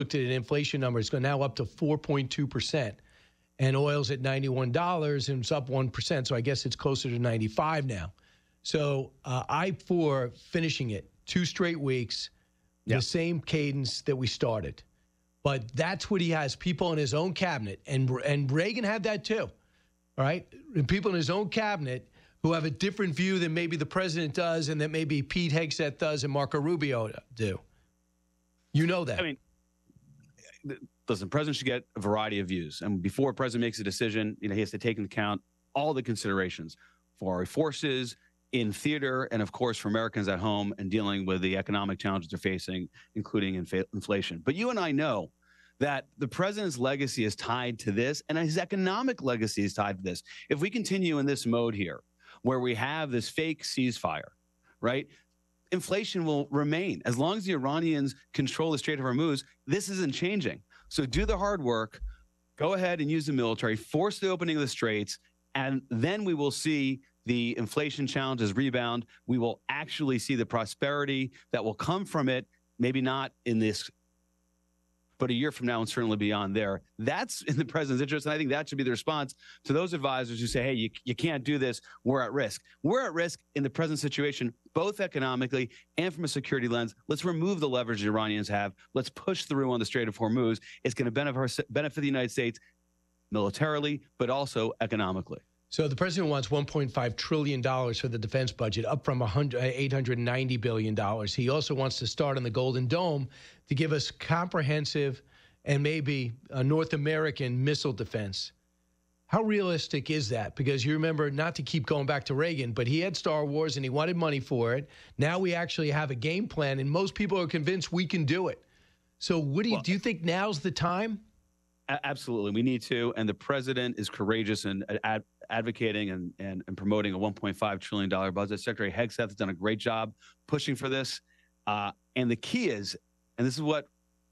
looked at an inflation number. It's going now up to 4.2%. And oil's at $91 and it's up 1%. So I guess it's closer to 95 now. So I for finishing it 2 straight weeks, the same cadence that we started. But that's what he has, people in his own cabinet. And Reagan had that too, all right? And people in his own cabinet who have a different view than maybe the president does and that maybe Pete Hegseth does and Marco Rubio do. You know that. I mean, listen, the president should get a variety of views. And before a president makes a decision, he has to take into account all the considerations for our forces in theater and, of course, for Americans at home and dealing with the economic challenges they're facing, including inflation. But you and I know that the president's legacy is tied to this, and his economic legacy is tied to this. If we continue in this mode here, where we have this fake ceasefire, right, inflation will remain. As long as the Iranians control the Strait of Hormuz, this isn't changing. So do the hard work, go ahead and use the military, force the opening of the straits, and then we will see the inflation challenges rebound. We will actually see the prosperity that will come from it, maybe not in this, but a year from now and certainly beyond there. That's in the president's interest, and I think that should be the response to those advisors who say, hey, you can't do this, we're at risk. We're at risk in the present situation, both economically and from a security lens. Let's remove the leverage the Iranians have. Let's push through on the Strait of Hormuz. It's going to benefit the United States militarily, but also economically. So the president wants $1.5 trillion for the defense budget, up from $890 billion. He also wants to start on the Golden Dome to give us comprehensive and maybe a North American missile defense. How realistic is that? Because you remember, not to keep going back to Reagan, but he had Star Wars and he wanted money for it. Now we actually have a game plan, and most people are convinced we can do it. So what do you think now's the time? Absolutely. We need to. And the president is courageous and advocating and promoting a $1.5 trillion budget. Secretary Hegseth has done a great job pushing for this. And the key is, and this is what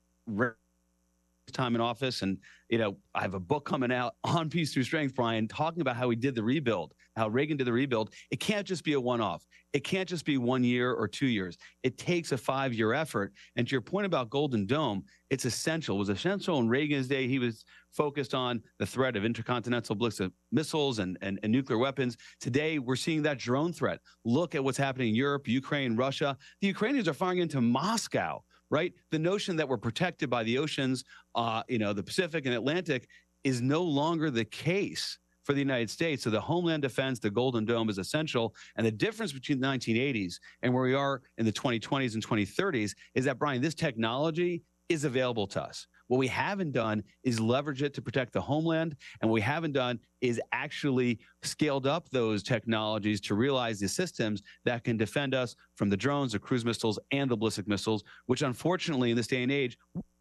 time in office, and I have a book coming out on Peace Through Strength, Brian, talking about how he did the rebuild, how Reagan did the rebuild. It can't just be a one-off. It can't just be 1 year or 2 years. It takes a 5-year effort. And to your point about Golden Dome, it's essential. It was essential in Reagan's day. He was focused on the threat of intercontinental ballistic missiles and nuclear weapons. Today, we're seeing that drone threat. Look at what's happening in Europe, Ukraine, Russia. The Ukrainians are firing into Moscow. Right? The notion that we're protected by the oceans, the Pacific and Atlantic, is no longer the case for the United States. So the homeland defense, the Golden Dome, is essential. And the difference between the 1980s and where we are in the 2020s and 2030s is that, Brian, this technology is available to us. What we haven't done is leverage it to protect the homeland. And what we haven't done is actually scaled up those technologies to realize the systems that can defend us from the drones, the cruise missiles, and the ballistic missiles, which unfortunately in this day and age,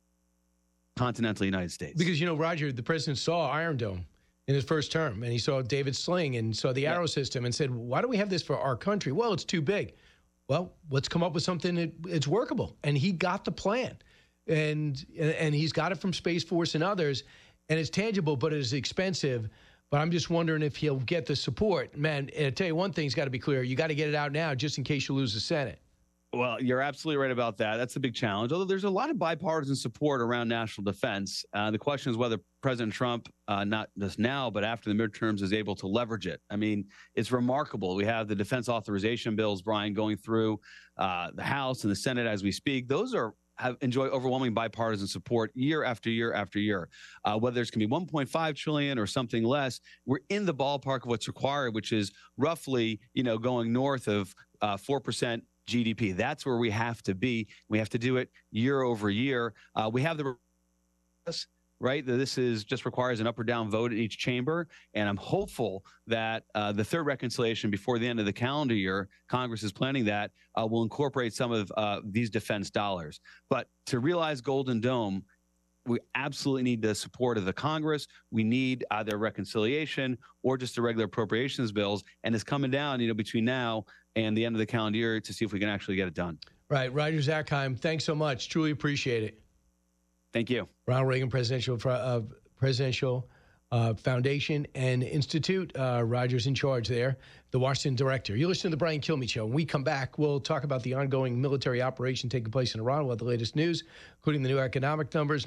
continental United States. Because, Roger, the president saw Iron Dome in his first term, and he saw David Sling and saw the Arrow system and said, why do we have this for our country? Well, it's too big. Well, let's come up with something that's workable. And he got the plan. And he's got it from Space Force and others, and it's tangible, but it is expensive. But I'm just wondering if he'll get the support. Man, I'll tell you one thing's got to be clear. You got to get it out now just in case you lose the Senate. Well, you're absolutely right about that. That's a big challenge, although there's a lot of bipartisan support around national defense. The question is whether President Trump, not just now, but after the midterms, is able to leverage it. I mean, it's remarkable. We have the defense authorization bills, Brian, going through the House and the Senate as we speak. Those enjoy overwhelming bipartisan support year after year after year. Whether it's going to be 1.5 trillion or something less, we're in the ballpark of what's required, which is roughly, going north of 4% GDP. That's where we have to be. We have to do it year over year. We have the right? This just requires an up or down vote in each chamber. And I'm hopeful that the third reconciliation before the end of the calendar year, Congress is planning that, will incorporate some of these defense dollars. But to realize Golden Dome, we absolutely need the support of the Congress. We need either reconciliation or just the regular appropriations bills. And it's coming down, between now and the end of the calendar year to see if we can actually get it done. Right. Roger Zakheim, thanks so much. Truly appreciate it. Thank you. Ronald Reagan, presidential Foundation and Institute. Roger's in charge there, the Washington director. You listen to the Brian Kilmeade Show. When we come back, we'll talk about the ongoing military operation taking place in Iran, we'll have the latest news, including the new economic numbers.